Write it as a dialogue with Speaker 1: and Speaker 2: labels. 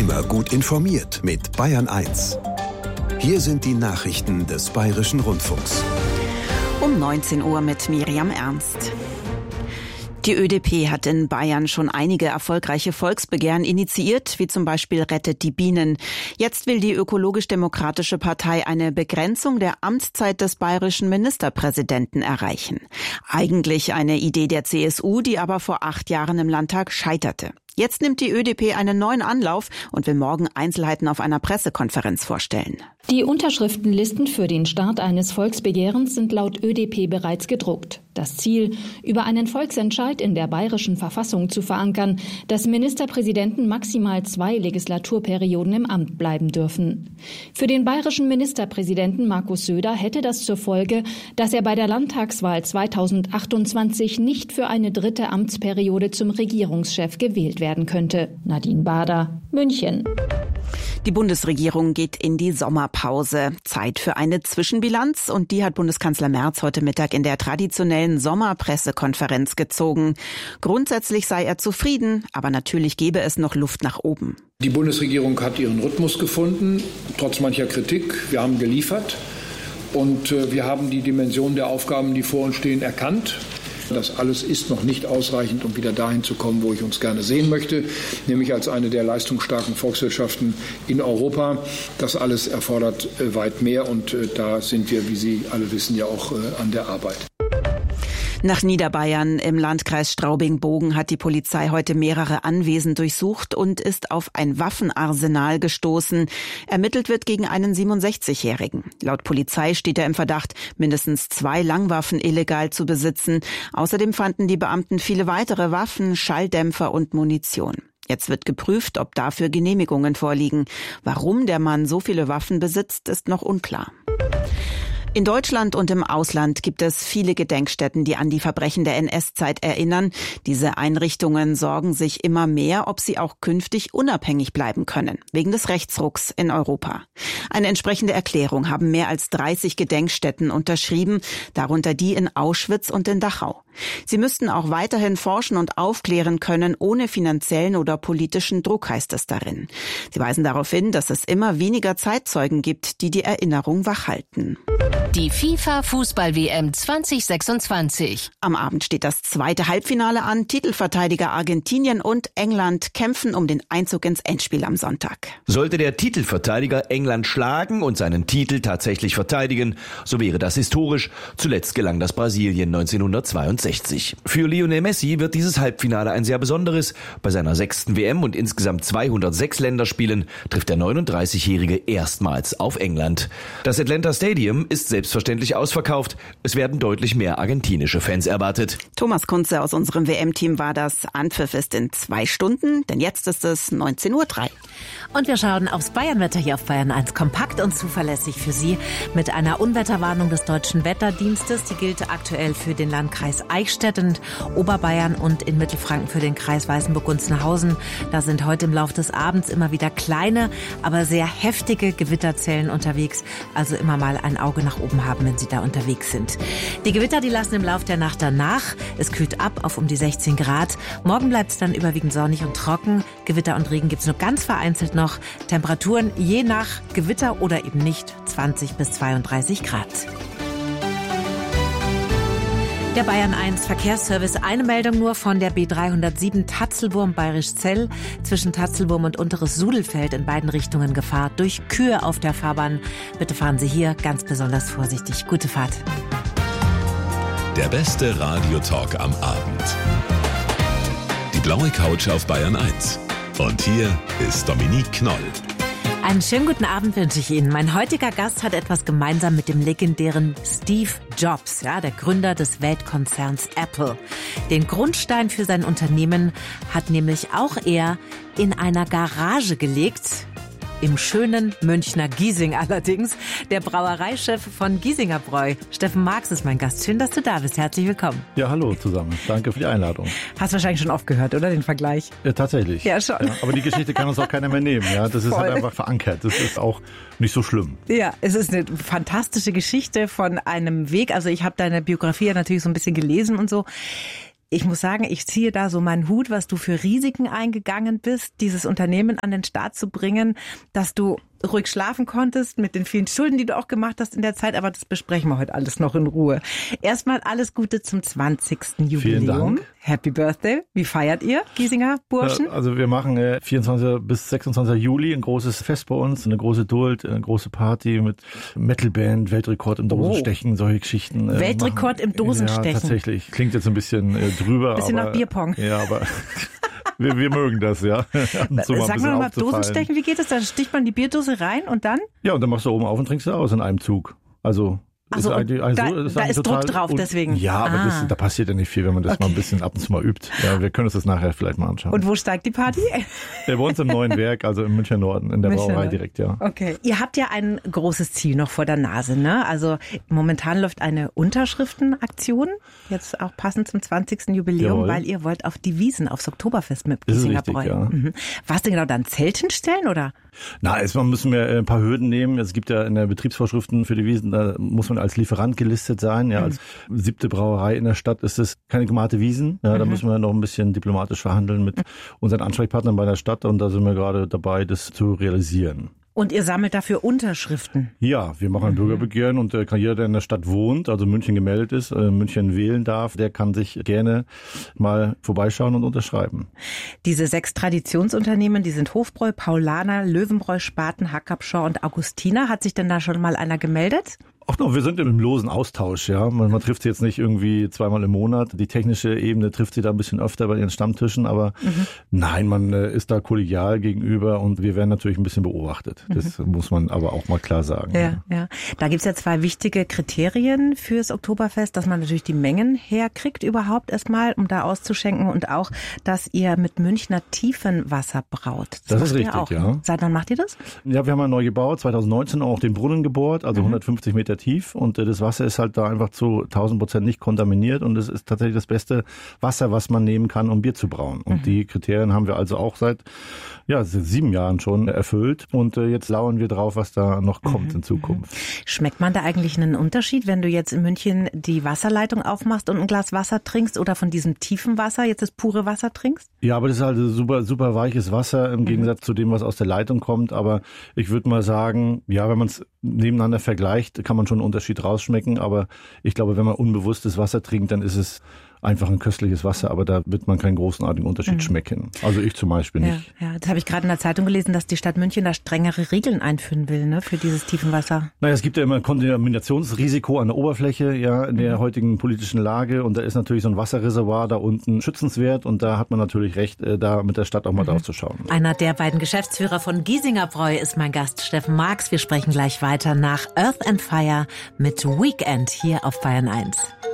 Speaker 1: Immer gut informiert mit Bayern 1. Hier sind die Nachrichten des Bayerischen Rundfunks.
Speaker 2: Um 19 Uhr mit Miriam Ernst. Die ÖDP hat in Bayern schon einige erfolgreiche Volksbegehren initiiert, wie zum Beispiel Rettet die Bienen. Jetzt will die Ökologisch-Demokratische Partei eine Begrenzung der Amtszeit des bayerischen Ministerpräsidenten erreichen. Eigentlich eine Idee der CSU, die aber vor 8 Jahren im Landtag scheiterte. Jetzt nimmt die ÖDP einen neuen Anlauf und will morgen Einzelheiten auf einer Pressekonferenz vorstellen.
Speaker 3: Die Unterschriftenlisten für den Start eines Volksbegehrens sind laut ÖDP bereits gedruckt. Das Ziel, über einen Volksentscheid in der bayerischen Verfassung zu verankern, dass Ministerpräsidenten maximal 2 Legislaturperioden im Amt bleiben dürfen. Für den bayerischen Ministerpräsidenten Markus Söder hätte das zur Folge, dass er bei der Landtagswahl 2028 nicht für eine 3. Amtsperiode zum Regierungschef gewählt werden könnte. Nadine Bader, München.
Speaker 2: Die Bundesregierung geht in die Sommerpause. Zeit für eine Zwischenbilanz und die hat Bundeskanzler Merz heute Mittag in der traditionellen Sommerpressekonferenz gezogen. Grundsätzlich sei er zufrieden, aber natürlich gäbe es noch Luft nach oben.
Speaker 4: Die Bundesregierung hat ihren Rhythmus gefunden, trotz mancher Kritik. Wir haben geliefert und wir haben die Dimension der Aufgaben, die vor uns stehen, erkannt. Das alles ist noch nicht ausreichend, um wieder dahin zu kommen, wo ich uns gerne sehen möchte, nämlich als eine der leistungsstarken Volkswirtschaften in Europa. Das alles erfordert weit mehr und da sind wir, wie Sie alle wissen, ja auch an der Arbeit.
Speaker 2: Nach Niederbayern im Landkreis Straubing-Bogen hat die Polizei heute mehrere Anwesen durchsucht und ist auf ein Waffenarsenal gestoßen. Ermittelt wird gegen einen 67-Jährigen. Laut Polizei steht er im Verdacht, mindestens 2 Langwaffen illegal zu besitzen. Außerdem fanden die Beamten viele weitere Waffen, Schalldämpfer und Munition. Jetzt wird geprüft, ob dafür Genehmigungen vorliegen. Warum der Mann so viele Waffen besitzt, ist noch unklar. In Deutschland und im Ausland gibt es viele Gedenkstätten, die an die Verbrechen der NS-Zeit erinnern. Diese Einrichtungen sorgen sich immer mehr, ob sie auch künftig unabhängig bleiben können, wegen des Rechtsrucks in Europa. Eine entsprechende Erklärung haben mehr als 30 Gedenkstätten unterschrieben, darunter die in Auschwitz und in Dachau. Sie müssten auch weiterhin forschen und aufklären können, ohne finanziellen oder politischen Druck, heißt es darin. Sie weisen darauf hin, dass es immer weniger Zeitzeugen gibt, die die Erinnerung wachhalten.
Speaker 5: Die FIFA-Fußball-WM 2026.
Speaker 2: Am Abend steht das 2. Halbfinale an. Titelverteidiger Argentinien und England kämpfen um den Einzug ins Endspiel am Sonntag.
Speaker 6: Sollte der Titelverteidiger England schlagen und seinen Titel tatsächlich verteidigen, so wäre das historisch. Zuletzt gelang das Brasilien 1962. Für Lionel Messi wird dieses Halbfinale ein sehr besonderes. Bei seiner 6. WM und insgesamt 206 Länderspielen trifft der 39-Jährige erstmals auf England. Das Atlanta Stadium ist selbstverständlich ausverkauft. Es werden deutlich mehr argentinische Fans erwartet.
Speaker 2: Thomas Kunze aus unserem WM-Team war das. Anpfiff ist in 2 Stunden, denn jetzt ist es 19:03 Uhr.
Speaker 5: Und wir schauen aufs Bayernwetter hier auf Bayern 1. Kompakt und zuverlässig für Sie mit einer Unwetterwarnung des Deutschen Wetterdienstes. Die gilt aktuell für den Landkreis Eichstätt und Oberbayern und in Mittelfranken für den Kreis Weißenburg-Gunzenhausen. Da sind heute im Laufe des Abends immer wieder kleine, aber sehr heftige Gewitterzellen unterwegs. Also immer mal ein Auge nach oben haben, wenn Sie da unterwegs sind. Die Gewitter, die lassen im Laufe der Nacht danach. Es kühlt ab auf um die 16 Grad. Morgen bleibt es dann überwiegend sonnig und trocken. Gewitter und Regen gibt es nur ganz vereinzelt noch. Temperaturen je nach Gewitter oder eben nicht 20 bis 32 Grad. Der Bayern 1 Verkehrsservice. Eine Meldung nur von der B307 Tatzelwurm-Bayrischzell. Zwischen Tatzelwurm und Unteres Sudelfeld in beiden Richtungen Gefahr durch Kühe auf der Fahrbahn. Bitte fahren Sie hier ganz besonders vorsichtig. Gute Fahrt.
Speaker 7: Der beste Radiotalk am Abend. Die blaue Couch auf Bayern 1. Und hier ist Dominique Knoll.
Speaker 5: Einen schönen guten Abend wünsche ich Ihnen. Mein heutiger Gast hat etwas gemeinsam mit dem legendären Steve Jobs, der Gründer des Weltkonzerns Apple. Den Grundstein für sein Unternehmen hat nämlich auch er in einer Garage gelegt. Im schönen Münchner Giesing allerdings. Der Brauereichef von Giesinger Bräu. Steffen Marx ist mein Gast. Schön, dass du da bist. Herzlich willkommen.
Speaker 8: Ja, hallo zusammen. Danke für die Einladung.
Speaker 5: Hast wahrscheinlich schon oft gehört, oder? Den Vergleich?
Speaker 8: Tatsächlich.
Speaker 5: Ja, schon. Ja,
Speaker 8: aber die Geschichte kann uns auch keiner mehr nehmen. Ja, das ist halt einfach verankert. Das ist auch nicht so schlimm.
Speaker 5: Ja, es ist eine fantastische Geschichte von einem Weg. Also ich habe deine Biografie ja natürlich so ein bisschen gelesen und so. Ich muss sagen, ich ziehe da so meinen Hut, was du für Risiken eingegangen bist, dieses Unternehmen an den Start zu bringen, dass du ruhig schlafen konntest mit den vielen Schulden, die du auch gemacht hast in der Zeit. Aber das besprechen wir heute alles noch in Ruhe. Erstmal alles Gute zum 20. Jubiläum.
Speaker 8: Vielen Dank.
Speaker 5: Happy Birthday. Wie feiert ihr, Giesinger Burschen?
Speaker 8: Also wir machen 24. bis 26. Juli ein großes Fest bei uns, eine große Duld, eine große Party mit Metalband, Weltrekord im Dosenstechen, solche Geschichten.
Speaker 5: Weltrekord im Dosenstechen?
Speaker 8: Ja, tatsächlich. Klingt jetzt ein bisschen drüber.
Speaker 5: Bisschen nach Bierpong.
Speaker 8: Ja, aber... Wir mögen das, ja.
Speaker 5: Sag mal, Dosenstechen, wie geht es? Da sticht man die Bierdose rein und dann?
Speaker 8: Ja, und dann machst du oben auf und trinkst du aus in einem Zug. Also
Speaker 5: da ist Druck drauf, deswegen.
Speaker 8: Ja, aber da passiert ja nicht viel, wenn man das mal ein bisschen ab und zu mal übt. Ja, wir können uns das nachher vielleicht mal anschauen.
Speaker 5: Und wo steigt die Party?
Speaker 8: Bei uns im neuen Werk, also im Münchner Norden, in der Brauerei direkt, ja.
Speaker 5: Okay. Ihr habt ja ein großes Ziel noch vor der Nase, ne? Also momentan läuft eine Unterschriftenaktion, jetzt auch passend zum 20. Jubiläum,
Speaker 8: Jawohl.
Speaker 5: Weil ihr wollt auf die Wiesn, aufs Oktoberfest mit Giesinger Bräu.
Speaker 8: Ja.
Speaker 5: Mhm. Was denn genau, dann Zelten stellen, oder?
Speaker 8: Na, erstmal müssen wir ein paar Hürden nehmen. Es gibt ja in der Betriebsvorschriften für die Wiesn, da muss man als Lieferant gelistet sein. Ja, als 7. Brauerei in der Stadt ist es keine Tomate Wiesn. Ja, da müssen wir noch ein bisschen diplomatisch verhandeln mit unseren Ansprechpartnern bei der Stadt und da sind wir gerade dabei, das zu realisieren.
Speaker 5: Und ihr sammelt dafür Unterschriften?
Speaker 8: Ja, wir machen ein Bürgerbegehren und kann jeder, der in der Stadt wohnt, also München gemeldet ist, München wählen darf, der kann sich gerne mal vorbeischauen und unterschreiben.
Speaker 5: Diese 6 Traditionsunternehmen, die sind Hofbräu, Paulaner, Löwenbräu, Spaten, Hackabschor und Augustiner. Hat sich denn da schon mal einer gemeldet?
Speaker 8: Ach no, wir sind im losen Austausch, ja. Man trifft sie jetzt nicht irgendwie zweimal im Monat. Die technische Ebene trifft sie da ein bisschen öfter bei ihren Stammtischen, aber nein, man ist da kollegial gegenüber und wir werden natürlich ein bisschen beobachtet. Das muss man aber auch mal klar sagen.
Speaker 5: Ja. Da gibt's ja 2 wichtige Kriterien fürs Oktoberfest, dass man natürlich die Mengen herkriegt überhaupt erstmal, um da auszuschenken und auch, dass ihr mit Münchner Tiefenwasser braut.
Speaker 8: Das ist richtig,
Speaker 5: auch,
Speaker 8: ja.
Speaker 5: Ne? Seit wann macht ihr das?
Speaker 8: Ja, wir haben ja neu gebaut, 2019 auch den Brunnen gebohrt, also 150 Meter tief und das Wasser ist halt da einfach zu 1000% nicht kontaminiert und es ist tatsächlich das beste Wasser, was man nehmen kann, um Bier zu brauen. Und die Kriterien haben wir also auch seit 7 Jahren schon erfüllt und jetzt lauern wir drauf, was da noch kommt in Zukunft.
Speaker 5: Schmeckt man da eigentlich einen Unterschied, wenn du jetzt in München die Wasserleitung aufmachst und ein Glas Wasser trinkst oder von diesem tiefen Wasser jetzt das pure Wasser trinkst?
Speaker 8: Ja, aber das ist halt super, super weiches Wasser im Gegensatz zu dem, was aus der Leitung kommt. Aber ich würde mal sagen, ja, wenn man es nebeneinander vergleicht, kann man schon einen Unterschied rausschmecken. Aber ich glaube, wenn man unbewusstes Wasser trinkt, dann ist es einfach ein köstliches Wasser, aber da wird man keinen großartigen Unterschied schmecken. Also ich zum Beispiel nicht.
Speaker 5: Ja, das habe ich gerade in der Zeitung gelesen, dass die Stadt München da strengere Regeln einführen will, ne, für dieses Tiefenwasser.
Speaker 8: Naja, es gibt ja immer ein Kontaminationsrisiko an der Oberfläche, ja, in der heutigen politischen Lage und da ist natürlich so ein Wasserreservoir da unten schützenswert und da hat man natürlich recht, da mit der Stadt auch mal drauf zu schauen.
Speaker 5: Einer der beiden Geschäftsführer von Giesinger Bräu ist mein Gast, Steffen Marx. Wir sprechen gleich weiter nach Earth and Fire mit Weekend hier auf Bayern 1.